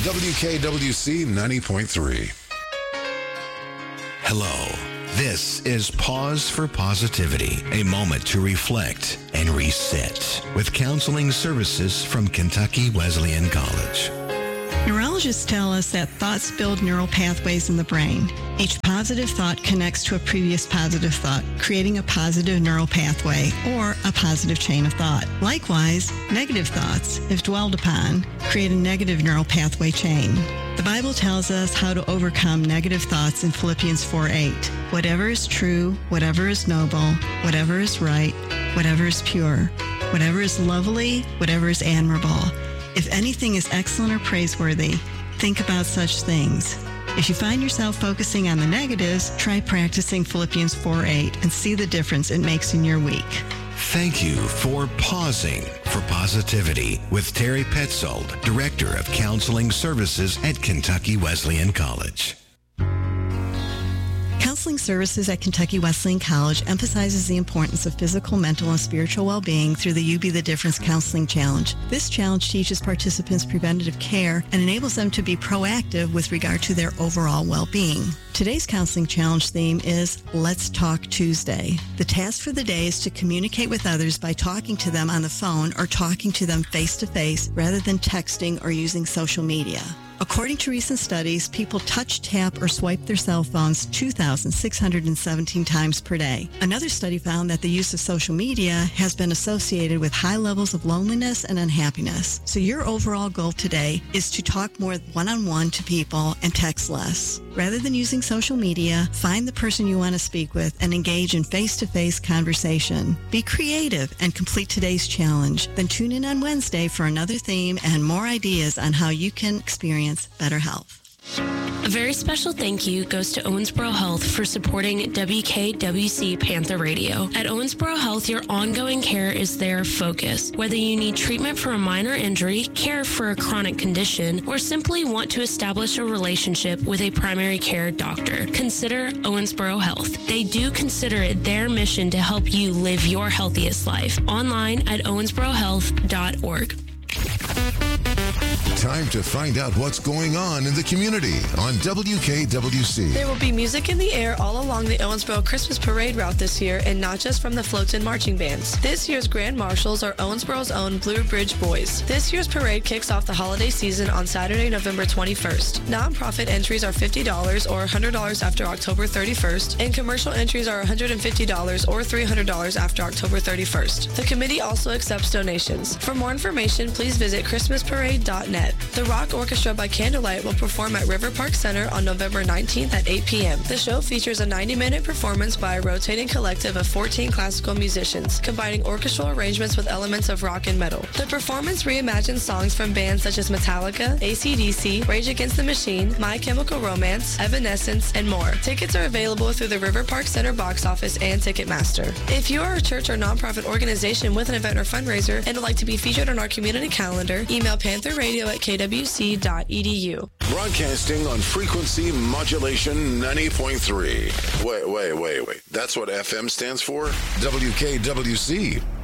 WKWC 90.3. Hello. This is Pause for Positivity, a moment to reflect and reset with counseling services from Kentucky Wesleyan College. Neurologists tell us that thoughts build neural pathways in the brain. Each positive thought connects to a previous positive thought, creating a positive neural pathway or a positive chain of thought. Likewise, negative thoughts, if dwelled upon, create a negative neural pathway chain. The Bible tells us how to overcome negative thoughts in Philippians 4:8. Whatever is true, whatever is noble, whatever is right, whatever is pure, whatever is lovely, whatever is admirable. If anything is excellent or praiseworthy, think about such things. If you find yourself focusing on the negatives, try practicing Philippians 4:8 and see the difference it makes in your week. Thank you for pausing for positivity with Terry Petzold, Director of Counseling Services at Kentucky Wesleyan College. Counseling Services at Kentucky Wesleyan College emphasizes the importance of physical, mental, and spiritual well-being through the You Be the Difference Counseling Challenge. This challenge teaches participants preventative care and enables them to be proactive with regard to their overall well-being. Today's counseling challenge theme is Let's Talk Tuesday. The task for the day is to communicate with others by talking to them on the phone or talking to them face-to-face rather than texting or using social media. According to recent studies, people touch, tap, or swipe their cell phones 2,617 times per day. Another study found that the use of social media has been associated with high levels of loneliness and unhappiness. So your overall goal today is to talk more one-on-one to people and text less. Rather than using social media, find the person you want to speak with and engage in face-to-face conversation. Be creative and complete today's challenge. Then tune in on Wednesday for another theme and more ideas on how you can experience better health. A very special thank you goes to Owensboro Health for supporting WKWC Panther Radio. At Owensboro Health, your ongoing care is their focus. Whether you need treatment for a minor injury, care for a chronic condition, or simply want to establish a relationship with a primary care doctor, consider Owensboro Health. They do consider it their mission to help you live your healthiest life. Online at owensborohealth.org. Time to find out what's going on in the community on WKWC. There will be music in the air all along the Owensboro Christmas Parade route this year, and not just from the floats and marching bands. This year's Grand Marshals are Owensboro's own Blue Bridge Boys. This year's parade kicks off the holiday season on Saturday, November 21st. Nonprofit entries are $50 or $100 after October 31st, and commercial entries are $150 or $300 after October 31st. The committee also accepts donations. For more information, please visit christmasparade.net. The Rock Orchestra by Candlelight will perform at River Park Center on November 19th at 8 p.m. The show features a 90-minute performance by a rotating collective of 14 classical musicians, combining orchestral arrangements with elements of rock and metal. The performance reimagines songs from bands such as Metallica, AC/DC, Rage Against the Machine, My Chemical Romance, Evanescence, and more. Tickets are available through the River Park Center box office and Ticketmaster. If you are a church or nonprofit organization with an event or fundraiser and would like to be featured on our community calendar, email pantherradio@kwc.edu. Broadcasting on frequency modulation 90.3. Wait. That's what FM stands for? WKWC.